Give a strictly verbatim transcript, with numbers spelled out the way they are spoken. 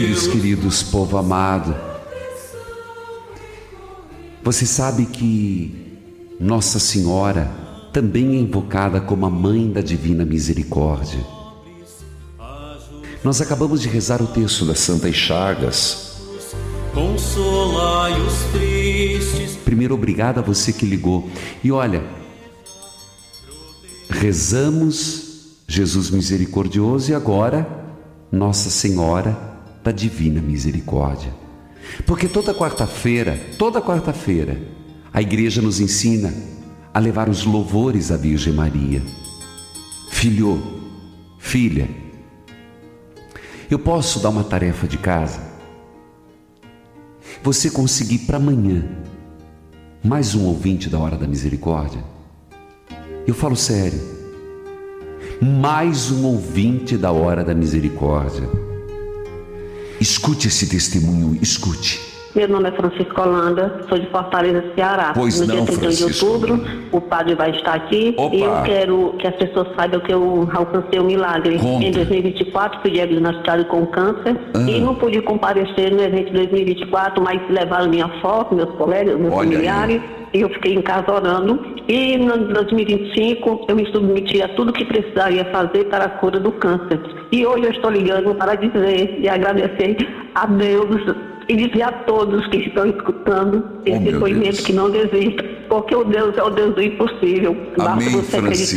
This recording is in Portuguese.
filhos queridos, povo amado, você sabe que Nossa Senhora também é invocada como a Mãe da Divina Misericórdia. Nós acabamos de rezar o texto das Santas Chagas. Consolai os tristes. Primeiro, obrigado a você que ligou. E olha, rezamos Jesus Misericordioso e agora Nossa Senhora da Divina Misericórdia. Porque toda quarta-feira, toda quarta-feira, a igreja nos ensina a levar os louvores à Virgem Maria. Filho, filha, eu posso dar uma tarefa de casa? Você conseguir para amanhã mais um ouvinte da Hora da Misericórdia? Eu falo sério. Mais um ouvinte da Hora da Misericórdia. Escute esse testemunho, escute. Meu nome é Francisco Holanda, sou de Fortaleza, Ceará. Pois no não, dia trinta de Francisco. outubro, o padre vai estar aqui. Opa. E eu quero que as pessoas saibam que eu alcancei um milagre. Conta. Em dois mil e vinte e quatro, fui diagnosticado com câncer Ah. e não pude comparecer no evento de dois mil e vinte e quatro, mas levaram minha foto, meus colegas, meus Olha familiares. E eu fiquei em casa orando. E no dois mil e vinte e cinco, eu me submeti a tudo que precisaria fazer para a cura do câncer. E hoje eu estou ligando para dizer e agradecer a Deus e dizer a todos que estão escutando esse Oh, meu depoimento Deus. que não desistam, porque o Deus é o Deus do impossível. Basta Amém, você acreditar